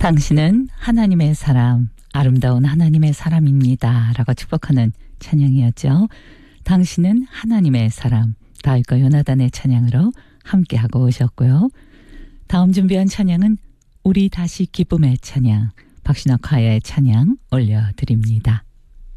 당신은 하나님의 사람, 아름다운 하나님의 사람입니다. 라고 축복하는 찬양이었죠. 당신은 하나님의 사람, 다윗과 요나단의 찬양으로 함께하고 오셨고요. 다음 준비한 찬양은 우리 다시 기쁨의 찬양, 박신학 과야의 찬양 올려드립니다.